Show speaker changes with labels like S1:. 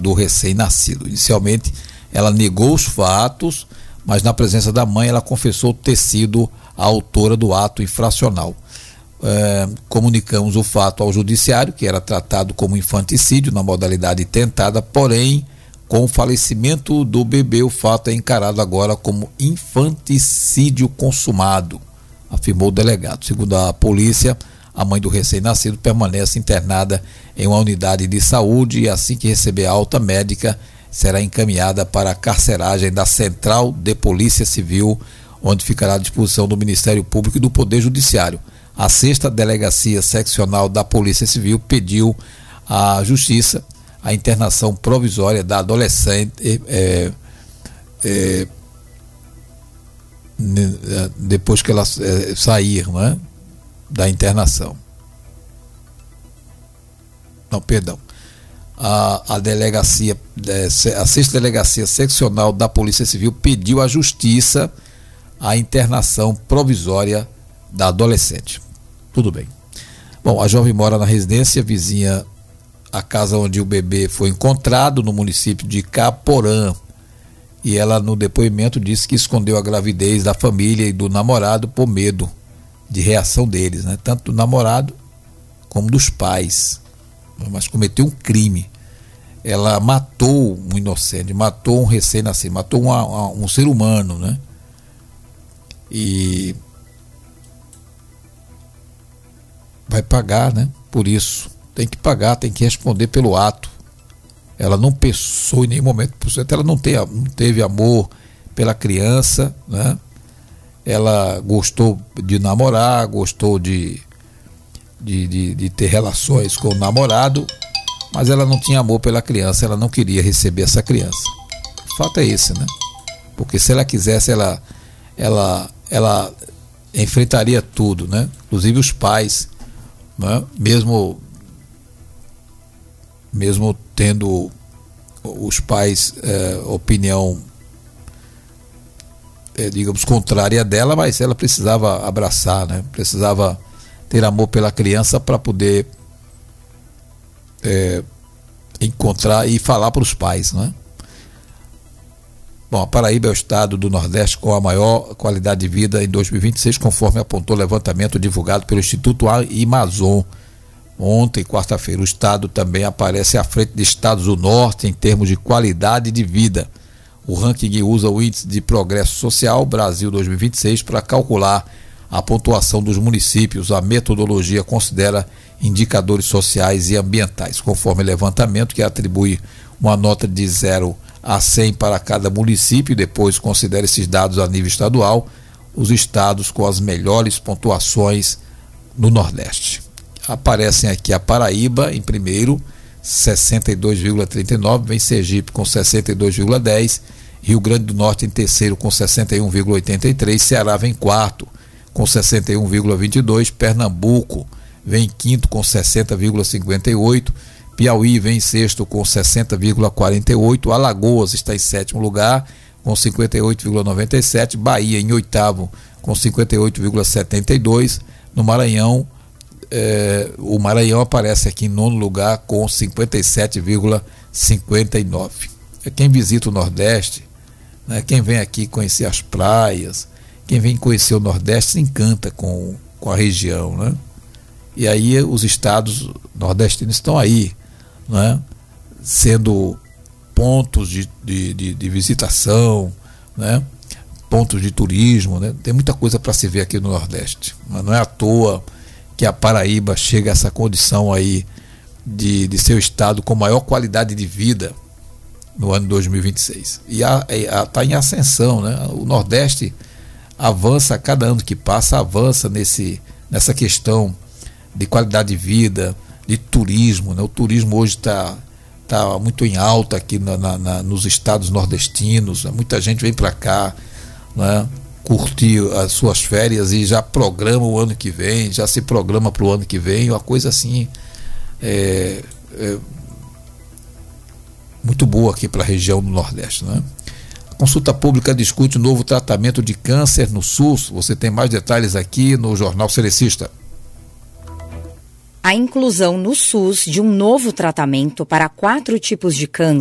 S1: do recém-nascido. Inicialmente, ela negou os fatos, mas na presença da mãe ela confessou ter sido a autora do ato infracional. Comunicamos o fato ao judiciário, que era tratado como infanticídio na modalidade tentada, porém, com o falecimento do bebê, o fato é encarado agora como infanticídio consumado, afirmou o delegado. Segundo a polícia, a mãe do recém-nascido permanece internada em uma unidade de saúde e assim que receber alta médica, será encaminhada para a carceragem da Central de Polícia Civil, onde ficará à disposição do Ministério Público e do Poder Judiciário. A 6ª Delegacia Seccional da Polícia Civil pediu à Justiça a internação provisória da adolescente depois que ela sair, né, da internação. Não, perdão. A 6ª Delegacia Seccional da Polícia Civil pediu à Justiça a internação provisória da adolescente. Tudo bem. Bom, a jovem mora na residência vizinha à casa onde o bebê foi encontrado, no município de Caporã. E ela, no depoimento, disse que escondeu a gravidez da família e do namorado por medo de reação deles, né? Tanto do namorado como dos pais. Mas cometeu um crime. Ela matou um inocente, matou um recém-nascido, matou um ser humano, né? E vai pagar, né? Por isso. Tem que pagar, tem que responder pelo ato. Ela não pensou em nenhum momento, ela não teve amor pela criança, né? Ela gostou de namorar, gostou de ter relações com o namorado, mas ela não tinha amor pela criança, ela não queria receber essa criança. O fato é esse, né? Porque se ela quisesse, ela enfrentaria tudo, né? Inclusive os pais, né? Mesmo tendo os pais opinião, digamos, contrária dela, mas ela precisava abraçar, né? Precisava ter amor pela criança para poder encontrar e falar para os pais, né? Bom, a Paraíba é o estado do Nordeste com a maior qualidade de vida em 2026, conforme apontou o levantamento divulgado pelo Instituto Amazon. Ontem, quarta-feira, o estado também aparece à frente de estados do norte em termos de qualidade de vida. O ranking usa o Índice de Progresso Social Brasil 2026 para calcular a pontuação dos municípios. A metodologia considera indicadores sociais e ambientais, conforme levantamento que atribui uma nota de 0 a 100 para cada município e depois considera esses dados a nível estadual, os estados com as melhores pontuações no Nordeste. Aparecem aqui a Paraíba em primeiro, 62,39, vem Sergipe com 62,10, Rio Grande do Norte em terceiro com 61,83, Ceará vem em quarto com 61,22, Pernambuco vem em quinto com 60,58, Piauí vem em sexto com 60,48, Alagoas está em sétimo lugar com 58,97, Bahia em oitavo com 58,72, no Maranhão, o Maranhão aparece aqui em nono lugar com 57,59. Quem visita o Nordeste, né, quem vem aqui conhecer as praias, quem vem conhecer o Nordeste se encanta com a região, né? E aí os estados nordestinos estão aí, né, sendo pontos de visitação, né, pontos de turismo, né? Tem muita coisa para se ver aqui no Nordeste, mas não é à toa que a Paraíba chega a essa condição aí de ser o estado com maior qualidade de vida no ano 2026. E está em ascensão, né? O Nordeste avança, a cada ano que passa, avança nessa questão de qualidade de vida, de turismo, né? O turismo hoje está muito em alta aqui nos estados nordestinos, né? Muita gente vem para cá, né, curtir as suas férias e já programa o ano que vem, já se programa para o ano que vem, uma coisa assim muito boa aqui para a região do Nordeste, né? A consulta pública discute o novo tratamento de câncer no SUS. Você tem mais detalhes aqui no Jornal Cerecista.
S2: A inclusão no SUS de um novo tratamento para 4 tipos de câncer